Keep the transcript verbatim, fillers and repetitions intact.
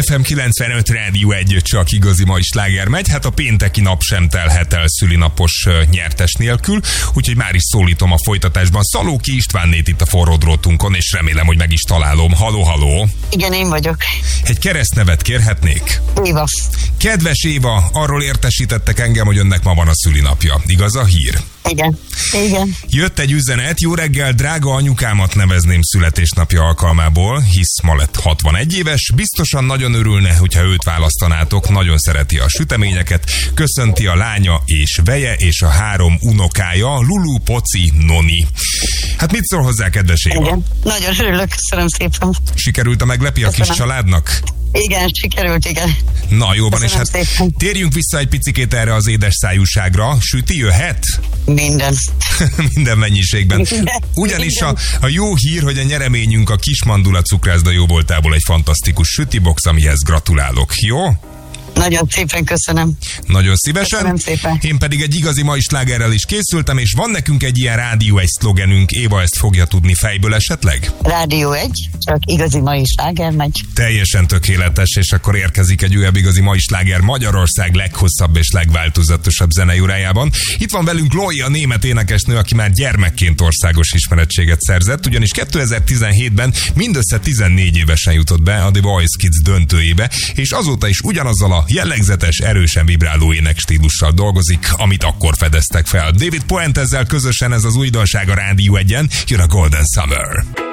ef em kilencvenöt Rádió egy, csak igazi mai sláger megy. Hát a pénteki nap sem telhet el szülinapos nyertes nélkül, úgyhogy már is szólítom a folytatásban Szalóki Istvánnét itt a forró drótunkon, és remélem, hogy meg is találom. Haló, haló! Igen, én vagyok. Egy keresztnevet kérhetnék? Éva. Kedves Éva, arról értesítettek engem, hogy önnek ma van a szülinapja. Igaz a hír? Igen, igen. Jött egy üzenet, jó reggel, drága anyukámat nevezném születésnapja alkalmából, hisz ma lett hatvanegy éves, biztosan nagyon örülne, hogyha őt választanátok, nagyon szereti a süteményeket, köszönti a lánya és veje és a három unokája, Lulu, Poci, Noni. Hát mit szól hozzá, kedves Éva? Igen, nagyon örülök, köszönöm szépen. Sikerült a meglepi a kis családnak? Igen, sikerült, igen. Na, jó van, Köszönöm és hát szépen. Térjünk vissza egy picikét erre az édes szájúságra. Süti jöhet? Minden. Minden mennyiségben. Minden. Ugyanis Minden. A, a jó hír, hogy a nyereményünk a Kismandula cukrászda jóvoltából egy fantasztikus sütibox, amihez gratulálok. Jó? Nagyon szépen köszönöm. Nagyon szívesen. Köszönöm szépen. Én pedig egy igazi mai slágerrel is készültem, és van nekünk egy ilyen Rádió egy szlogenünk. Éva ezt fogja tudni fejből esetleg? Rádió egy, csak igazi mai sláger megy. Teljesen tökéletes, és akkor érkezik egy újabb igazi mai sláger Magyarország leghosszabb és legváltozatosabb zeneiórájában. Itt van velünk Loi, a német énekesnő, aki már gyermekként országos ismerettséget szerzett, ugyanis kétezer-tizenhétben mindössze tizennégy évesen jutott be a The Voice Kids döntőjébe, és azóta is ugyanazzal a jellegzetes, erősen vibráló énekstílussal dolgozik, amit akkor fedeztek fel. David Puentezzel közösen ez az újdonság a Rádió egyen, jön a Golden Summer.